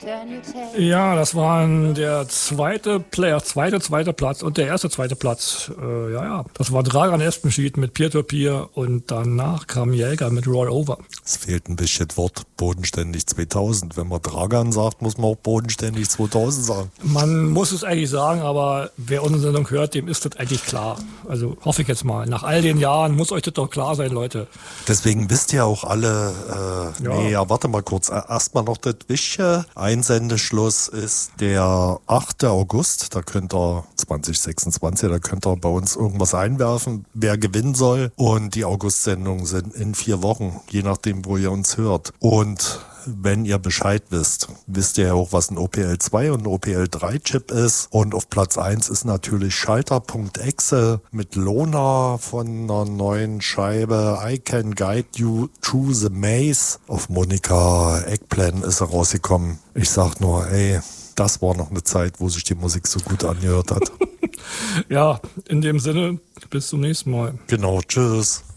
Ja, das waren der zweite Platz und der erste zweite Platz. Das war Dragan Espenschid mit Peer-to-Peer und danach kam Jäger mit Roll Over. Es fehlt ein bisschen das Wort bodenständig 2000. Wenn man Dragan sagt, muss man auch bodenständig 2000 sagen. Man muss es eigentlich sagen, aber wer unsere Sendung hört, dem ist das eigentlich klar. Also hoffe ich jetzt mal. Nach all den Jahren muss euch das doch klar sein, Leute. Deswegen wisst ihr auch alle, warte mal kurz. Erstmal noch das Wichtige. Einsendeschluss ist der 8. August. Da könnt ihr 2026, da könnt ihr bei uns irgendwas einwerfen, wer gewinnen soll. Und die August-Sendungen sind in 4 Wochen, je nachdem, wo ihr uns hört. Und wenn ihr Bescheid wisst ihr ja auch, was ein OPL2 und ein OPL3-Chip ist. Und auf Platz 1 ist natürlich Schalter.exe mit Lona von einer neuen Scheibe I Can Guide You Through the Maze. Auf Monika Eggplan ist er rausgekommen. Ich sag nur, das war noch eine Zeit, wo sich die Musik so gut angehört hat. Ja, in dem Sinne, bis zum nächsten Mal. Genau, tschüss.